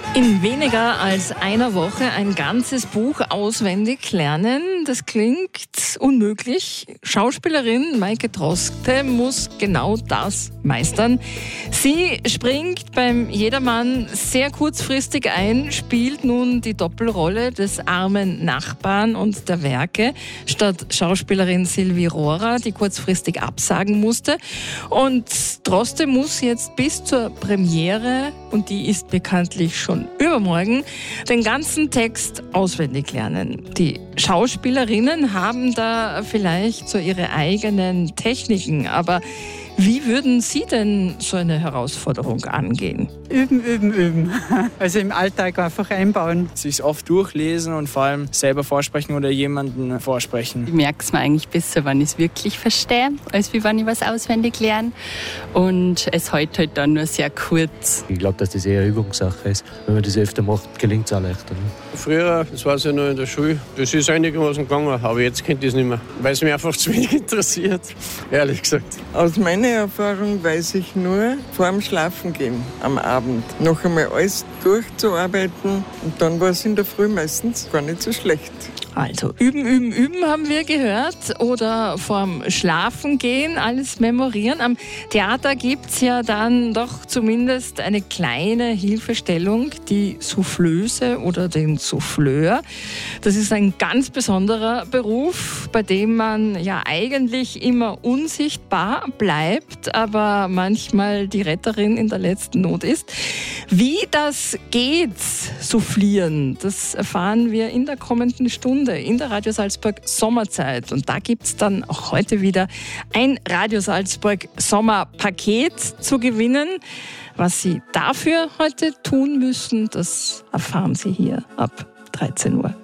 In weniger als einer Woche ein ganzes Buch auswendig lernen, das klingt unmöglich. Schauspielerin Maike Droste muss genau das meistern. Sie springt beim Jedermann sehr kurzfristig ein, spielt nun die Doppelrolle des armen Nachbarn und der Werke statt Schauspielerin Sylvie Rohrer, die kurzfristig absagen musste. Und Droste muss jetzt bis zur Premiere, und die ist bekanntlich schon übermorgen, den ganzen Text auswendig lernen. Die Schauspielerinnen haben da vielleicht so ihre eigenen Techniken, aber wie würden Sie denn so eine Herausforderung angehen? Üben. Also im Alltag einfach einbauen. Sich oft durchlesen und vor allem selber vorsprechen oder jemanden vorsprechen. Ich merke es mir eigentlich besser, wenn ich es wirklich verstehe, als wie wenn ich was auswendig lerne. Und es hält halt dann nur sehr kurz. Ich glaube, dass das eher Übungssache ist. Wenn man das öfter macht, gelingt es auch leichter. Früher, das war es ja noch in der Schule, das ist einigermaßen gegangen, aber jetzt kennt ich es nicht mehr, weil es mich einfach zu wenig interessiert, ehrlich gesagt. Aus meiner Erfahrung weiß ich nur, vor dem Schlafengehen am Abend noch einmal alles durchzuarbeiten und dann war es in der Früh meistens gar nicht so schlecht. Also üben haben wir gehört oder vorm Schlafengehen alles memorieren. Am Theater gibt's ja dann doch zumindest eine kleine Hilfestellung, die Soufflöse oder den Souffleur. Das ist ein ganz besonderer Beruf, bei dem man ja eigentlich immer unsichtbar bleibt, aber manchmal die Retterin in der letzten Not ist. Wie das geht, soufflieren, das erfahren wir in der kommenden Stunde in der Radio Salzburg Sommerzeit. Und da gibt es dann auch heute wieder ein Radio Salzburg Sommerpaket zu gewinnen. Was Sie dafür heute tun müssen, das erfahren Sie hier ab 13 Uhr.